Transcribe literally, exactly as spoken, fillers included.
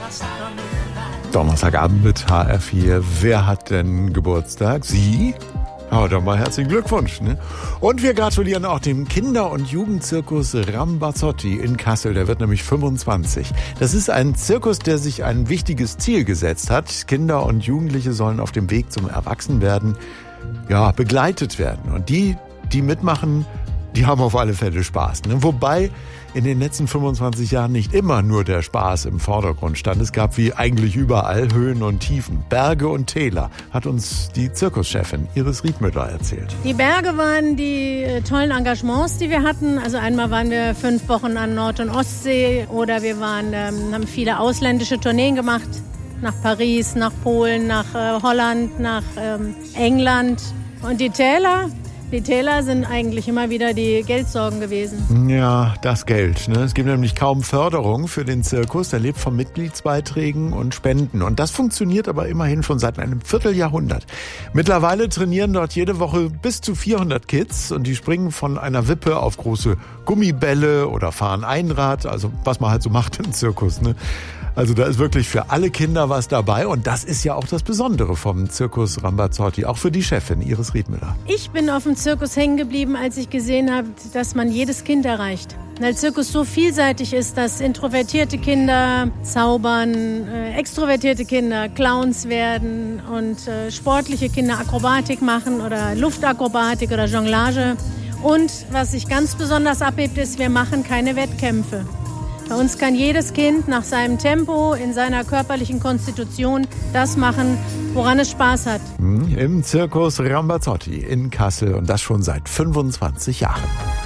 Donnerstagabend mit H R vier. Wer hat denn Geburtstag? Sie? Ja, dann mal herzlichen Glückwunsch. Ne? Und wir gratulieren auch dem Kinder- und Jugendzirkus Ramazzotti in Kassel. Der wird nämlich fünfundzwanzig. Das ist ein Zirkus, der sich ein wichtiges Ziel gesetzt hat. Kinder und Jugendliche sollen auf dem Weg zum Erwachsenwerden ja, begleitet werden. Und die, die mitmachen, die haben auf alle Fälle Spaß. Ne? Wobei in den letzten fünfundzwanzig Jahren nicht immer nur der Spaß im Vordergrund stand. Es gab wie eigentlich überall Höhen und Tiefen, Berge und Täler, hat uns die Zirkuschefin Iris Riedmüller erzählt. Die Berge waren die äh, tollen Engagements, die wir hatten. Also einmal waren wir fünf Wochen an Nord- und Ostsee oder wir waren, ähm, haben viele ausländische Tourneen gemacht. Nach Paris, nach Polen, nach äh, Holland, nach ähm, England. Und die Täler? Die Täler sind eigentlich immer wieder die Geldsorgen gewesen. Ja, das Geld. Ne? Es gibt nämlich kaum Förderung für den Zirkus. Der lebt von Mitgliedsbeiträgen und Spenden. Und das funktioniert aber immerhin schon seit einem Vierteljahrhundert. Mittlerweile trainieren dort jede Woche bis zu vierhundert Kids. Und die springen von einer Wippe auf große Gummibälle oder fahren Einrad. Also was man halt so macht im Zirkus. Ne? Also da ist wirklich für alle Kinder was dabei. Und das ist ja auch das Besondere vom Zirkus Ramazzotti. Auch für die Chefin Iris Riedmüller. Ich bin auf dem Zirkus hängen geblieben, als ich gesehen habe, dass man jedes Kind erreicht. Weil der Zirkus so vielseitig ist, dass introvertierte Kinder zaubern, äh, extrovertierte Kinder Clowns werden und äh, sportliche Kinder Akrobatik machen oder Luftakrobatik oder Jonglage. Und was sich ganz besonders abhebt, ist, wir machen keine Wettkämpfe. Bei uns kann jedes Kind nach seinem Tempo, in seiner körperlichen Konstitution das machen, woran es Spaß hat. Im Zirkus Ramazzotti in Kassel und das schon seit fünfundzwanzig Jahren.